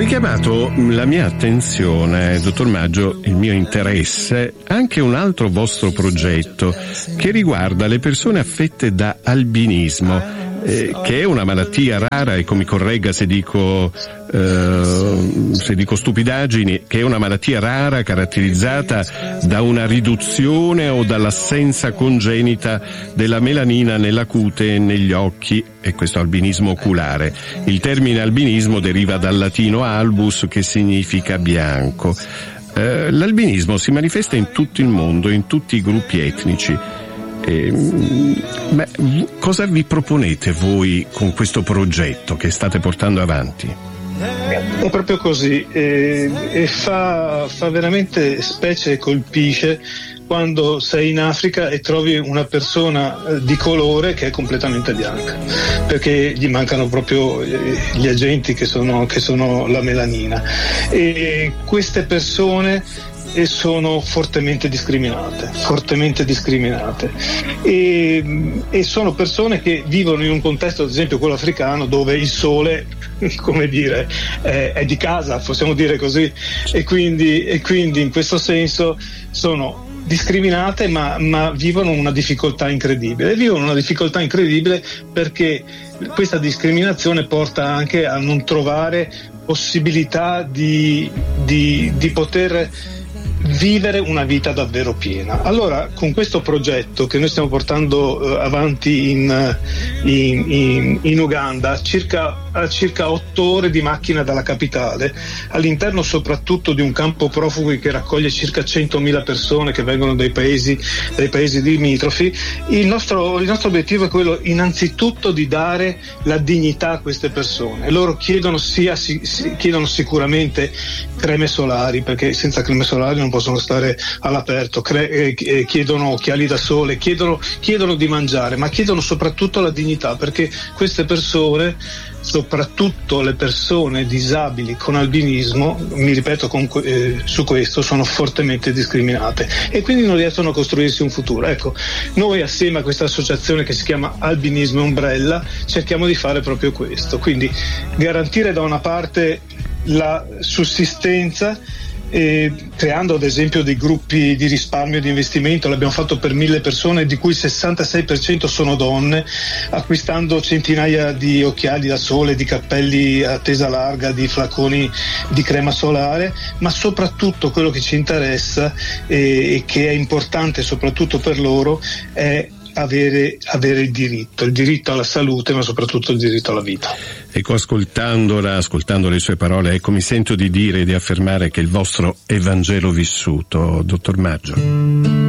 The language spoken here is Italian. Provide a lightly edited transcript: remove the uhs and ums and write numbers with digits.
richiamato la mia attenzione, dottor Maggio, il mio interesse, anche un altro vostro progetto che riguarda le persone affette da albinismo, che è una malattia rara, ecco, mi corregga se dico stupidaggini, che è una malattia rara caratterizzata da una riduzione o dall'assenza congenita della melanina nella cute e negli occhi, e questo albinismo oculare. Il termine albinismo deriva dal latino albus, che significa bianco. L'albinismo si manifesta in tutto il mondo, in tutti i gruppi etnici. Cosa vi proponete voi con questo progetto che state portando avanti? È proprio così, e fa veramente specie e colpisce quando sei in Africa e trovi una persona di colore che è completamente bianca, perché gli mancano proprio gli agenti che sono la melanina, e queste persone sono fortemente discriminate e sono persone che vivono in un contesto, ad esempio quello africano, dove il sole, come dire, è di casa, possiamo dire così, e quindi in questo senso sono discriminate, ma vivono una difficoltà incredibile perché questa discriminazione porta anche a non trovare possibilità di poter vivere una vita davvero piena. Allora, con questo progetto che noi stiamo portando avanti in Uganda, a circa 8 ore di macchina dalla capitale, all'interno soprattutto di un campo profughi che raccoglie circa 100.000 persone che vengono dai paesi limitrofi, il nostro obiettivo è quello innanzitutto di dare la dignità a queste persone. Loro chiedono sicuramente creme solari, perché senza creme solari non possono stare all'aperto, chiedono occhiali da sole, chiedono di mangiare, ma chiedono soprattutto la dignità, perché queste persone, soprattutto le persone disabili con albinismo, mi ripeto su questo, sono fortemente discriminate e quindi non riescono a costruirsi un futuro. Ecco, noi assieme a questa associazione che si chiama Albinismo Umbrella cerchiamo di fare proprio questo, quindi garantire da una parte la sussistenza, creando ad esempio dei gruppi di risparmio e di investimento. L'abbiamo fatto per 1.000 persone, di cui il 66% sono donne, acquistando centinaia di occhiali da sole, di cappelli a tesa larga, di flaconi di crema solare, ma soprattutto quello che ci interessa e che è importante soprattutto per loro è avere il diritto alla salute, ma soprattutto il diritto alla vita. Ecco, ascoltando le sue parole, ecco, mi sento di dire e di affermare che il vostro è Vangelo vissuto, dottor Maggio.